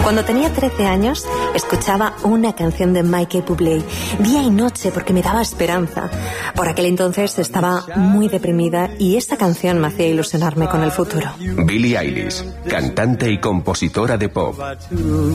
Cuando tenía 13 años, escuchaba una canción de Michael Bublé día y noche porque me daba esperanza. Por aquel entonces estaba muy deprimida y esta canción me hacía ilusionarme con el futuro. Billie Eilish, cantante y compositora de pop.